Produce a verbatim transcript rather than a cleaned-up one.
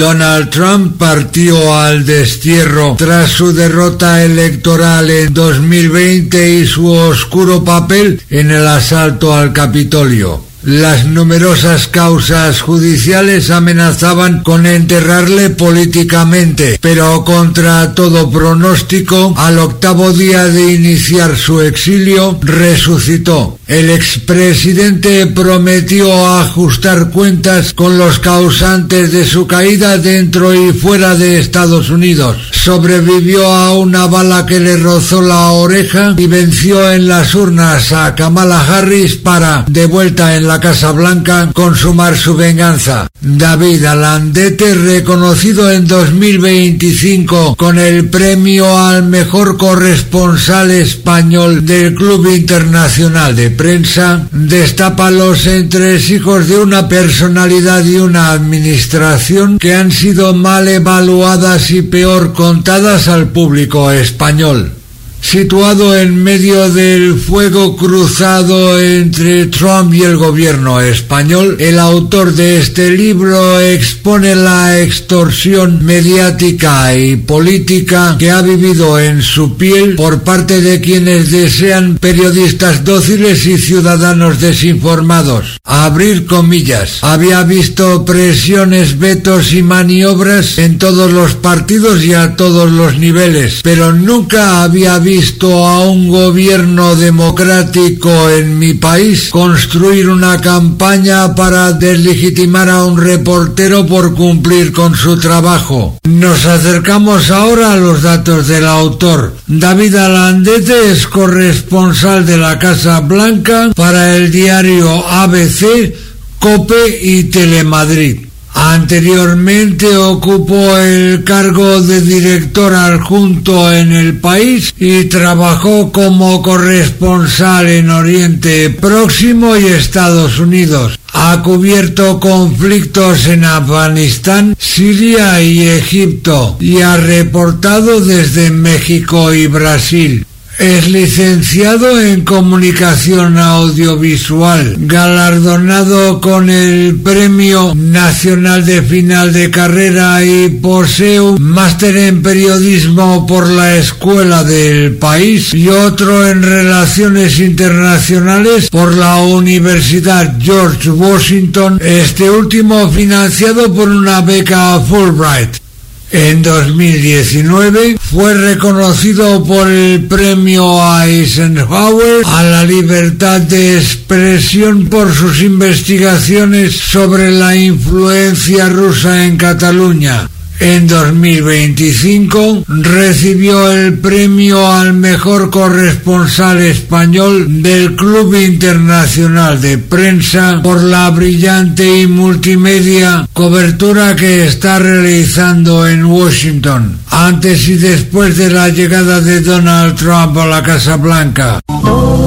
Donald Trump partió al destierro tras su derrota electoral en dos mil veinte y su oscuro papel en el asalto al Capitolio. Las numerosas causas judiciales amenazaban con enterrarle políticamente, pero contra todo pronóstico, al octavo día de iniciar su exilio, resucitó. El expresidente prometió ajustar cuentas con los causantes de su caída dentro y fuera de Estados Unidos. Sobrevivió a una bala que le rozó la oreja y venció en las urnas a Kamala Harris para, de vuelta en la Casa Blanca, consumar su venganza. David Alandete, reconocido en dos mil veinticinco con el premio al mejor corresponsal español del Club Internacional de Prensa, destapa los entresijos de una personalidad y una administración que han sido mal evaluadas y peor contadas al público español. Situado en medio del fuego cruzado entre Trump y el gobierno español, el autor de este libro expone la extorsión mediática y política que ha vivido en su piel por parte de quienes desean periodistas dóciles y ciudadanos desinformados. Abrir comillas. Había visto presiones, vetos y maniobras en todos los partidos y a todos los niveles, pero nunca había visto visto a un gobierno democrático en mi país construir una campaña para deslegitimar a un reportero por cumplir con su trabajo. Nos acercamos ahora a los datos del autor. David Alandete es corresponsal de la Casa Blanca para el diario A B C, COPE y Telemadrid. Anteriormente ocupó el cargo de director adjunto en El País y trabajó como corresponsal en Oriente Próximo y Estados Unidos. Ha cubierto conflictos en Afganistán, Siria y Egipto y ha reportado desde México y Brasil. Es licenciado en Comunicación Audiovisual, galardonado con el Premio Nacional de Final de Carrera y posee un máster en Periodismo por la Escuela del País y otro en Relaciones Internacionales por la Universidad George Washington, este último financiado por una beca Fulbright. En dos mil diecinueve fue reconocido por el premio Eisenhower a la libertad de expresión por sus investigaciones sobre la influencia rusa en Cataluña. En dos mil veinticinco recibió el premio al mejor corresponsal español del Club Internacional de Prensa por la brillante y multimedia cobertura que está realizando en Washington, antes y después de la llegada de Donald Trump a la Casa Blanca.